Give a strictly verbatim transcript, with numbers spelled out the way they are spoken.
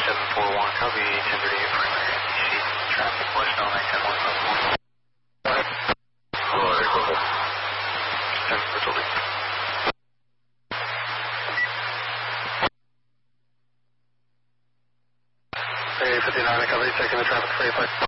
seven four one, copy ten thirty-eight primary, sheet traffic westbound I ten one five one. Hello, Airport. ten Virtual Leap. A fifty-nine, I copy, checking the traffic, three five.